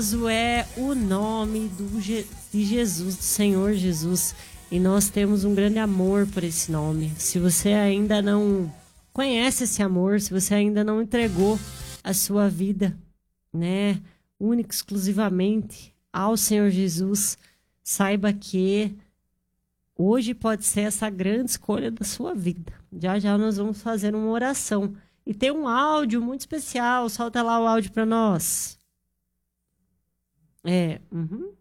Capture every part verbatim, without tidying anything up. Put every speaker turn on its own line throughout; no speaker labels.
É o nome do Je- de Jesus, do Senhor Jesus, e nós temos um grande amor por esse nome. Se você ainda não conhece esse amor, se você ainda não entregou a sua vida, né, única e exclusivamente ao Senhor Jesus, saiba que hoje pode ser essa grande escolha da sua vida. Já já nós vamos fazer uma oração e tem um áudio muito especial. Solta lá o áudio para nós. É, uhum.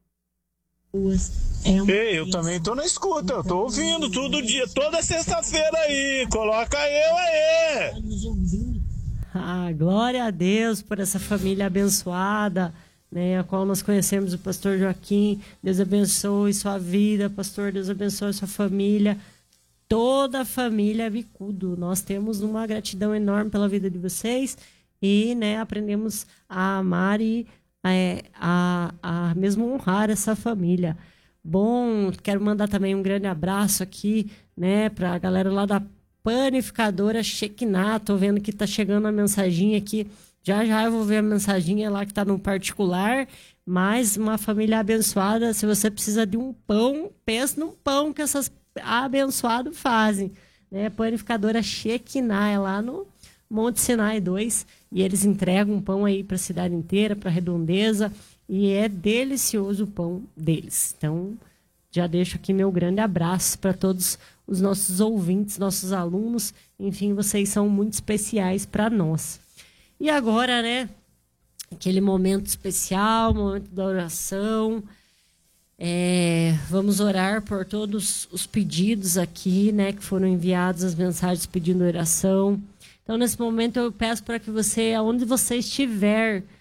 É uma... Ei, eu também tô na escuta, eu tô ouvindo todo dia, toda sexta-feira aí, coloca eu aí.
Ah, glória a Deus por essa família abençoada, né, a qual nós conhecemos o pastor Joaquim. Deus abençoe sua vida, pastor, Deus abençoe sua família, toda a família Bicudo. Nós temos uma gratidão enorme pela vida de vocês e, né, aprendemos a amar e É, a, a mesmo honrar essa família. Bom, quero mandar também um grande abraço aqui, né, para a galera lá da panificadora Shekinah. Tô vendo que tá chegando a mensagem aqui. Já já eu vou ver a mensagem lá que tá no particular. Mais uma família abençoada. Se você precisa de um pão, pense num pão que essas abençoados fazem, né? Panificadora Shekinah é lá no Monte Sinai dois, e eles entregam um pão aí para a cidade inteira, para a Redondeza, e é delicioso o pão deles. Então, já deixo aqui meu grande abraço para todos os nossos ouvintes, nossos alunos, enfim, vocês são muito especiais para nós. E agora, né, aquele momento especial, momento da oração, é, vamos orar por todos os pedidos aqui, né, que foram enviados, as mensagens pedindo oração. Então, nesse momento, eu peço para que você, aonde você estiver,